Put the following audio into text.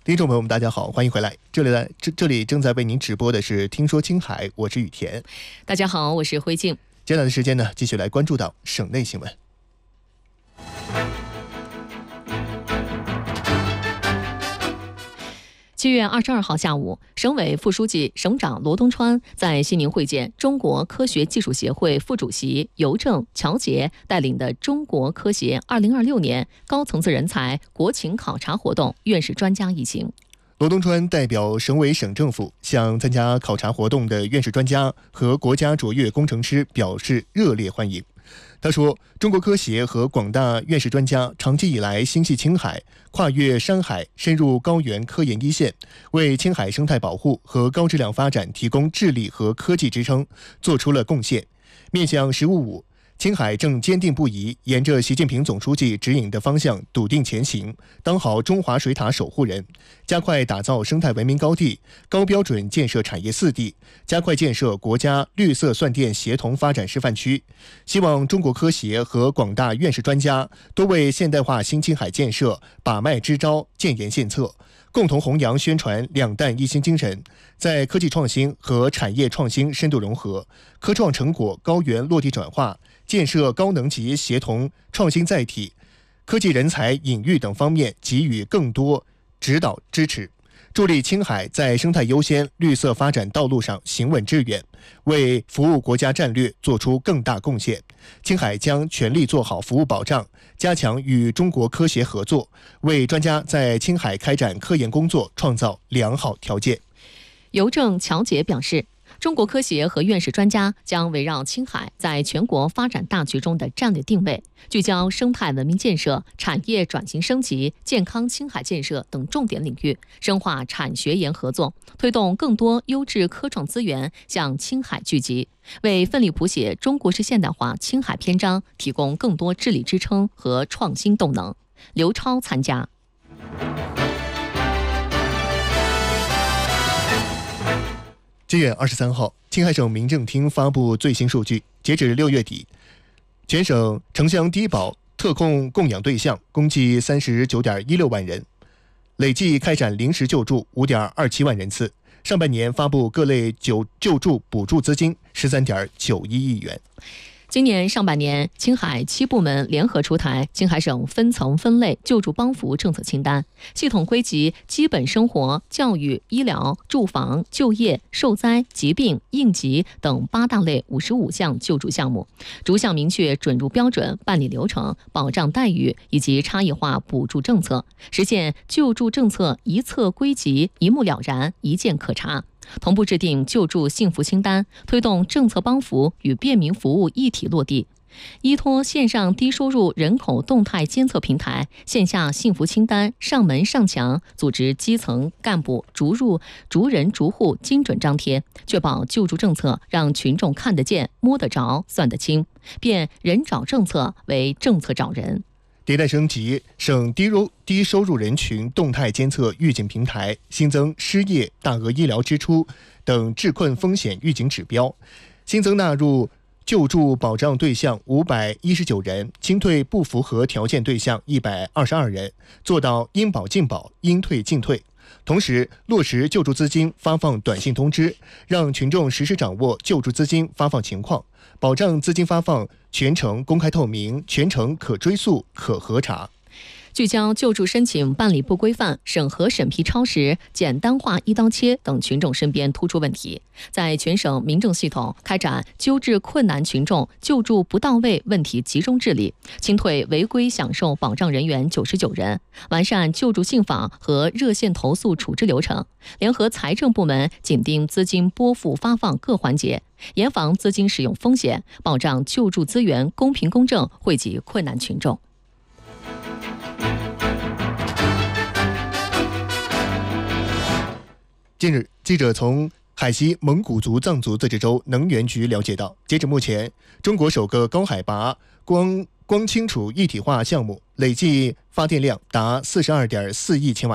听众朋友们，大家好，欢迎回来。这里正在为您直播的是《听说青海》，我是雨田。 大家好，我是辉静。 接下来的时间呢，继续来关注到省内新闻。 7月22号下午，省委副书记、省长罗东川在西宁会见中国科学技术协会副主席尤正、乔杰带领的中国科协2026年高层次人才国情考察活动院士专家一行。 罗东川代表省委省政府向参加考察活动的院士专家和国家卓越工程师表示热烈欢迎。他说，中国科协和广大院士专家长期以来心系青海，跨越山海，深入高原科研一线，为青海生态保护和高质量发展提供智力和科技支撑，做出了贡献。面向“十五五”，青海正坚定不移，沿着习近平总书记指引的方向笃定前行，当好中华水塔守护人，加快打造生态文明高地，高标准建设产业4地，加快建设国家绿色算电协同发展示范区。希望中国科协和广大院士专家多为现代化新青海建设把脉支招、建言献策，共同弘扬宣传两弹一星精神，在科技创新和产业创新深度融合、科创成果高原落地转化、建设高能级协同创新载体、科技人才引育等方面给予更多指导支持，助力青海在生态优先、绿色发展道路上行稳致远，为服务国家战略做出更大贡献。青海将全力做好服务保障，加强与中国科协合作，为专家在青海开展科研工作创造良好条件。 尤正、乔杰表示，中国科协和院士专家将围绕青海在全国发展大局中的战略定位，聚焦生态文明建设、产业转型升级、健康青海建设等重点领域，深化产学研合作，推动更多优质科创资源向青海聚集，为奋力谱写中国式现代化青海篇章提供更多治理支撑和创新动能。刘超参加。 7月23号，青海省民政厅发布最新数据，截止6月底，全省城乡低保特供供养对象共计39.16万人，累计开展临时救助5.27万人次。上半年发布各类救助补助资金13.91亿元。 今年上半年，青海7部门联合出台青海省分层分类救助帮扶政策清单，系统归集基本生活、教育、医疗、住房、就业、受灾、疾病、应急等8大类55项救助项目，逐项明确准入标准、办理流程、保障待遇以及差异化补助政策，实现救助政策一册归集、一目了然、一键可查。同步制定救助幸福清单，推动政策帮扶与便民服务一体落地。依托线上低收入人口动态监测平台、线下幸福清单上门上墙，组织基层干部逐人逐户精准张贴，确保救助政策让群众看得见、摸得着、算得清，变人找政策为政策找人。 迭代升级省低收入人群动态监测预警平台，新增失业、大额医疗支出等治困风险预警指标，新增纳入救助保障对象519人，清退不符合条件对象122人，做到应保尽保、应退尽退。同时，落实救助资金发放短信通知，让群众实时掌握救助资金发放情况，保障资金发放全程公开透明、全程可追溯、可核查。 聚焦救助申请办理不规范、审核审批超时、简单化一刀切等群众身边突出问题，在全省民政系统开展纠治困难群众救助不到位问题集中治理，清退违规享受保障人员99人，完善救助信访和热线投诉处置流程，联合财政部门紧盯资金拨付发放各环节，严防资金使用风险，保障救助资源公平公正惠及困难群众。 近日，记者从海西蒙古族藏族自治州能源局了解到，截至目前，中国首个高海拔光清楚一体化项目累计发电量达42.4亿千瓦